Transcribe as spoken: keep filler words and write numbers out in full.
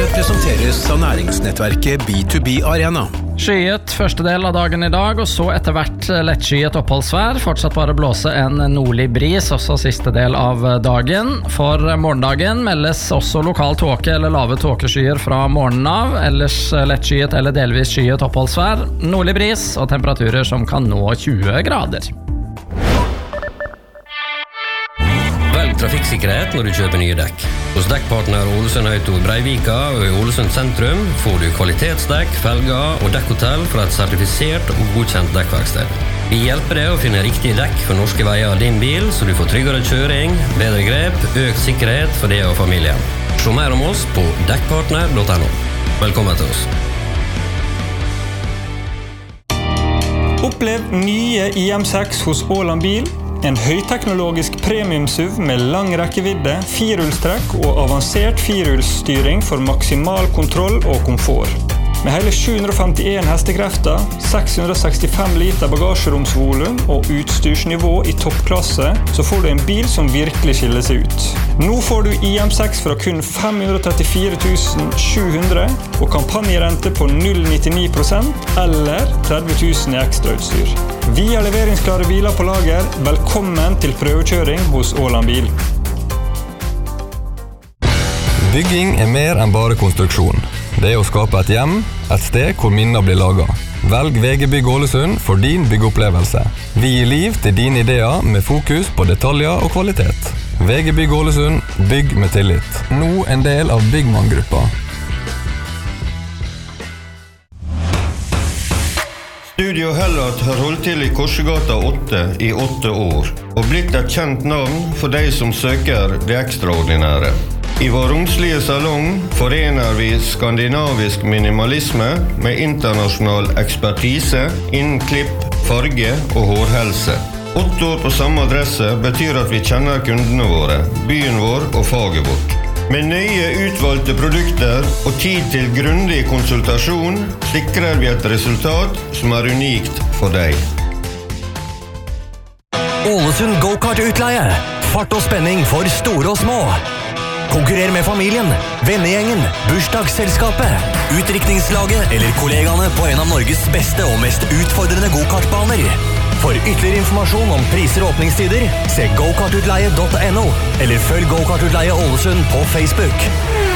presenteres av næringsnettverket B to B Arena. Skyet første del av dagen i dag, og så etter hvert lettskyet oppholdsvær. Fortsatt bare blåse en nordlig bris, også siste del av dagen. For morgendagen meldes også lokal tåke eller lave tåkeskyer fra morgenen av. Ellers lettskyet eller delvis skyet oppholdsvær. Nordlig bris og temperaturer som kan nå tjue grader. Velg trafikksikkerhet når du kjøper nye dekk. Hos dekkpartner Ålesund Auto Breivika og i Ålesund sentrum får du kvalitetsdekk, felger og dekkhotell fra et sertifisert og godkjent dekkverksted. Vi hjelper deg å finne riktige dekk for norske veier av din bil, så du får tryggere kjøring, bedre grep, økt sikkerhet for deg og familien. Se mer om oss på dekkpartner punktum no. Velkommen til oss. Opplev nye I M seks hos Åland Bil. En høyteknologisk premium-SUV med lang rekkevidde, firehjulstrekk og avansert firehjulsstyring for maksimal kontroll og komfort. Med hele sju hundre og femtien hestekrefter, seks hundre og sekstifem liter bagasjeromsvolum og utstyrsnivå I toppklasse, så får du en bil som virkelig skiller seg ut. Nå får du I M seks fra kun fem hundre og trettifire tusen sju hundre og kampanjerente på null komma nittini prosent eller tretti tusen I ekstrautstyr. Vi har leveringsklare biler på lager. Velkommen til prøvekjøring hos Åland Bil. Bygging er mer enn bare konstruksjon. Det er å skape et hjem, et sted hvor minner blir laget. Velg V G Bygg Ålesund for din byggeopplevelse. Vi gir liv til dine ideer med fokus på detaljer og kvalitet. V G Bygg Ålesund, bygg med tillit. Nå en del av Byggmann-gruppa. Studio Hellat har holdt til I Korsegata åtte I åtte år, og blitt et kjent navn for de som søker det ekstraordinære. I vår romslige salong forener vi skandinavisk minimalisme med internasjonal ekspertise innen klipp, farge og hårhelse. Åtte år på samme adresse betyr at vi kjenner kundene våre, byen vår og faget vårt. Med nøye utvalgte produkter og tid til grundig konsultasjon sikrer vi et resultat som er unikt for deg. Ålesund Go-Kart-utleie. Fart og spenning for store og små. Konkurrer med familien, vennegjengen, bursdagsselskapet, utdrikningslaget eller kollegaene på en av Norges beste og mest utfordrende go-kartbaner. For ytterligere informasjon om priser og åpningstider, se go kartutleie punktum no eller følg Go-Kartutleie Ålesund på Facebook.